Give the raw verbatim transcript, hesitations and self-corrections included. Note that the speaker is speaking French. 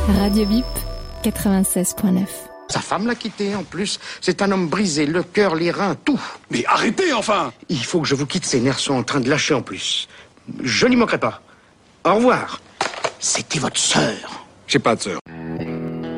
Radio Bip, quatre-vingt-seize neuf. Sa femme l'a quitté, en plus. C'est un homme brisé, le cœur, les reins, tout. Mais arrêtez, enfin! Il faut que je vous quitte, ses nerfs sont en train de lâcher en plus. Je n'y manquerai pas. Au revoir. C'était votre sœur. J'ai pas de sœur.